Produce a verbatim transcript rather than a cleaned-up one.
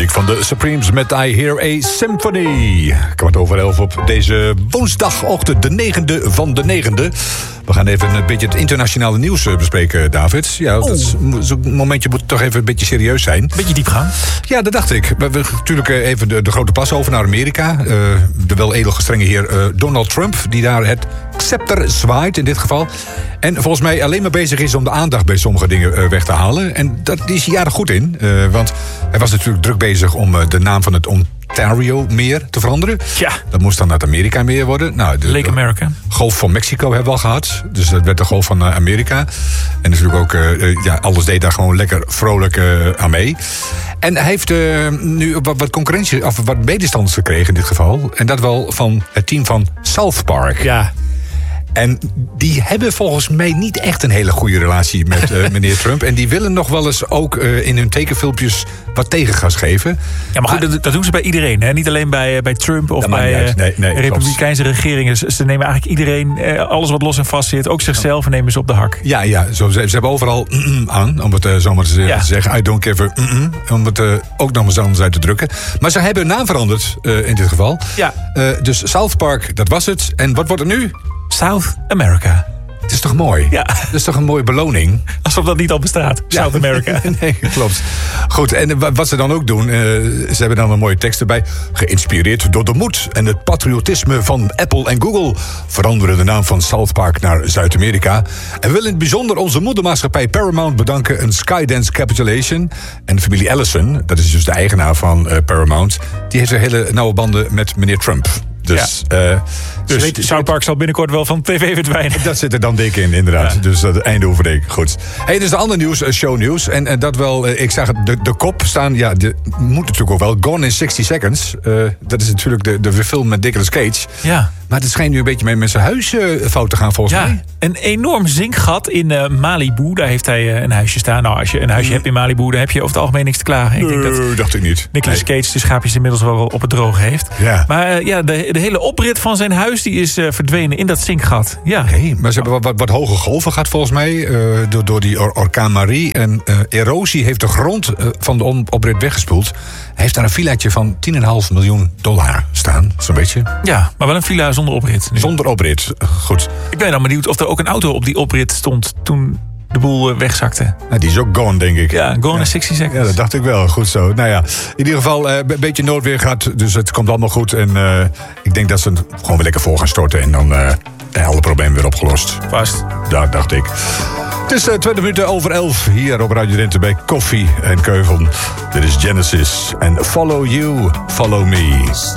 muziek van de Supremes met I Hear a Symphony. Kwart over elf op deze woensdagochtend, de negende van de negende. We gaan even een beetje het internationale nieuws bespreken, David. Ja, dat is, zo'n momentje moet toch even een beetje serieus zijn. Beetje diepgang. Ja, dat dacht ik. We, we natuurlijk even de, de grote pas over naar Amerika. Uh, de wel edelgestrenge heer uh, Donald Trump, die daar het scepter zwaait in dit geval. En volgens mij alleen maar bezig is om de aandacht bij sommige dingen uh, weg te halen. En dat is hij aardig goed in. Uh, want hij was natuurlijk druk bezig om uh, de naam van het Ontario-meer te veranderen. Ja. Dat moest dan het Amerika-meer worden. Nou, de, Lake America. De Golf van Mexico hebben we al gehad. Dus dat werd de Golf van uh, Amerika. En natuurlijk ook, uh, uh, ja, alles deed daar gewoon lekker vrolijk uh, aan mee. En hij heeft uh, nu wat, wat concurrentie, of wat medestanders gekregen in dit geval. En dat wel van het team van South Park. Ja. En die hebben volgens mij niet echt een hele goede relatie met uh, meneer Trump. En die willen nog wel eens ook uh, in hun tekenfilmpjes wat tegengas geven. Ja, maar goed, dat, dat doen ze bij iedereen. Hè? Niet alleen bij, bij Trump of bij uh, nee, nee, republikeinse regeringen. Ze nemen eigenlijk iedereen, uh, alles wat los en vast zit, ook zichzelf, nemen ze op de hak. Ja, ja zo, ze, ze hebben overal mm-mm aan, om het uh, zo maar te ja. zeggen. I don't give a mm-mm, om het uh, ook nog eens anders uit te drukken. Maar ze hebben hun naam veranderd, uh, in dit geval. Ja. Uh, dus South Park, dat was het. En wat wordt het nu? South America. Het is toch mooi? Ja. Dat is toch een mooie beloning? Alsof dat niet al bestaat. Ja. South America. Nee, klopt. Goed, en wat ze dan ook doen, uh, ze hebben dan een mooie tekst erbij. Geïnspireerd door de moed en het patriotisme van Apple en Google veranderen de naam van South Park naar Zuid-Amerika. En we willen in het bijzonder onze moedermaatschappij Paramount bedanken, een Skydance Capitulation. En de familie Ellison, dat is dus de eigenaar van uh, Paramount, die heeft een hele nauwe banden met meneer Trump. Dus, ja. uh, dus weet, South Park zal binnenkort wel van tv verdwijnen. Dat zit er dan dik in, inderdaad. Ja. Dus dat uh, einde overdeek. Goed. Hey, dus de andere nieuws, uh, shownieuws. En, en dat wel, uh, ik zag het, de, de kop staan. Ja, de, moet natuurlijk ook wel. Gone in sixty seconds. Uh, dat is natuurlijk de, de film met Nicolas Cage. Ja. Maar het schijnt nu een beetje mee met zijn huis uh, fout te gaan, volgens ja, mij. Een enorm zinkgat in uh, Malibu. Daar heeft hij uh, een huisje staan. Nou, als je een huisje mm. hebt in Malibu, dan heb je over het algemeen niks te klagen. Ik denk uh, dat dacht ik niet. Nicolas nee. Cage de schaapjes inmiddels wel op het droge heeft. Ja. Maar uh, ja, de, de hele oprit van zijn huis die is uh, verdwenen in dat zinkgat. Ja. Okay, maar ze hebben wat, wat, wat hoge golven gehad, volgens mij. Uh, door, door die or- orkaan Marie. En uh, erosie heeft de grond uh, van de on- oprit weggespoeld. Hij heeft daar een villaatje van tien komma vijf miljoen dollar staan. Zo'n beetje. Ja, maar wel een villa zonder oprit. Nu. Zonder oprit, goed. Ik ben dan benieuwd of er ook een auto op die oprit stond toen de boel wegzakte. Nou, die is ook gone, denk ik. Ja, gone ja. in sixty seconds. Ja, dat dacht ik wel. Goed zo. Nou ja, in ieder geval uh, een beetje noodweer gehad. Dus het komt allemaal goed. En uh, ik denk dat ze het gewoon weer lekker voor gaan storten. En dan uh, zijn alle problemen weer opgelost. Vast. Dat dacht ik. Het is uh, twintig minuten over elf hier op Radio Drenthe bij Koffie en Keuvel. Dit is Genesis en Follow You, Follow Me.